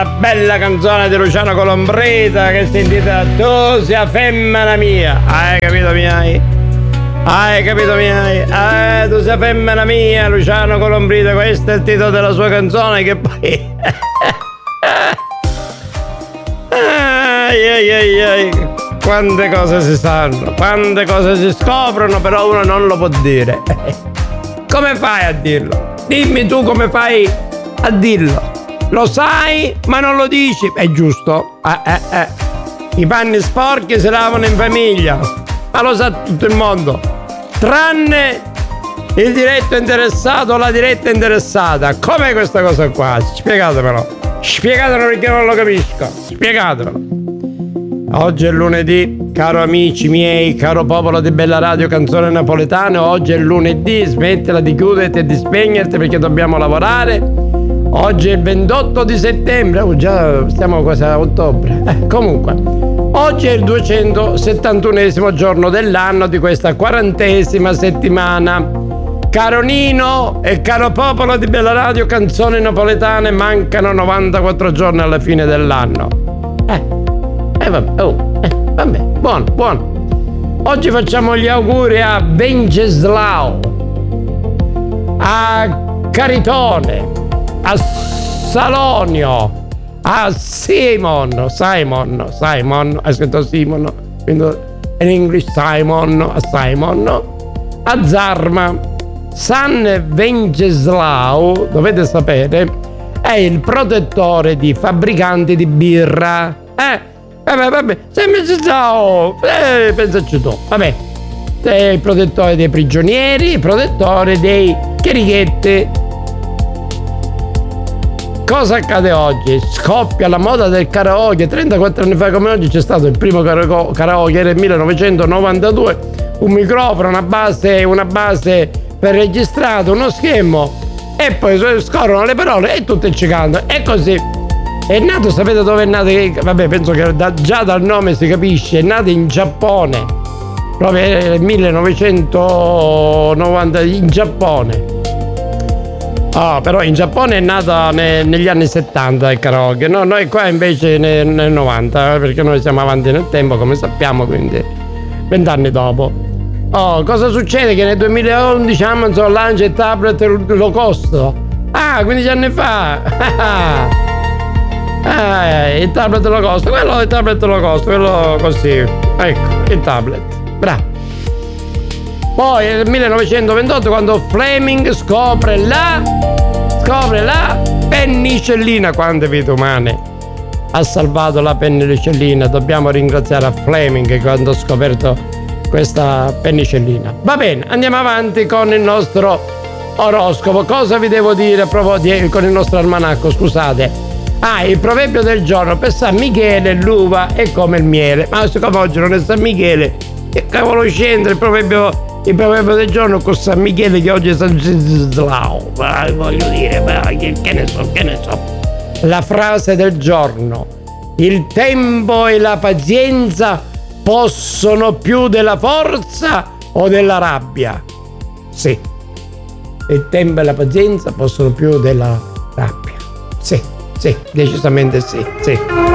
la bella canzone di Luciano Colombrita che si intitola Tu sia femmina mia. Hai capito miei? Hai capito miei? Tu sia femmina mia, Luciano Colombrita, questo è il titolo della sua canzone che poi... ai. Quante cose si sanno, quante cose si scoprono, però uno non lo può dire. Come fai a dirlo? Dimmi tu come fai a dirlo. Lo sai, ma non lo dici. È giusto. I panni sporchi si lavano in famiglia. Ma lo sa tutto il mondo. Tranne il diretto interessato o la diretta interessata. Com'è questa cosa qua? Spiegatemelo. Spiegatemelo perché non lo capisco. Spiegatemelo. Oggi è lunedì, caro amici miei, caro popolo di Bella Radio Canzone Napoletane, oggi è lunedì, smettila di chiuderti e di spegnerti perché dobbiamo lavorare. Oggi è il 28 di settembre, già stiamo quasi a ottobre. Comunque, oggi è il 271esimo giorno dell'anno di questa 40esima settimana. Caro Nino e caro popolo di Bella Radio Canzone Napoletane, mancano 94 giorni alla fine dell'anno. Vabbè, buono. Oggi facciamo gli auguri a Venceslao, a Caritone, a Salonio, a Simon, ha scritto Simon, quindi in inglese Simon, a Zarma. San Venceslao, dovete sapere, è il protettore di fabbricanti di birra. Vabbè, pensaci tu, vabbè. È il protettore dei prigionieri, il protettore dei cherichetti. Cosa accade oggi? Scoppia la moda del karaoke. 34 anni fa come oggi c'è stato il primo karaoke, era il 1992. Un microfono, una base per registrato, uno schermo. E poi scorrono le parole e tutti ci cantano. E così. È nato, sapete dove è nato? Vabbè, penso che già dal nome si capisce, è nato in Giappone, proprio nel 1990 in Giappone. Però in Giappone è nato negli anni 70 il karaoke, no? Noi qua invece nel 90, perché noi siamo avanti nel tempo, come sappiamo, quindi 20 anni dopo. Cosa succede? Che nel 2011 Amazon lancia il tablet low cost. 15 anni fa! Il tablet low cost, quello è il tablet low cost, quello così, ecco, il tablet, bravo. Poi nel 1928 quando Fleming scopre la penicillina, quante vite umane ha salvato la penicillina, dobbiamo ringraziare a Fleming quando ha scoperto questa penicillina. Va bene, andiamo avanti con il nostro oroscopo. Cosa vi devo dire proprio con il nostro almanacco, scusate? Il proverbio del giorno: per San Michele l'uva è come il miele. Ma siccome oggi non è San Michele, che cavolo c'entra il proverbio del giorno con San Michele, che oggi è San Venceslao? Voglio dire, che ne so. La frase del giorno: il tempo e la pazienza possono più della forza o della rabbia? Sì, il tempo e la pazienza possono più della rabbia. Sì, decisamente sì.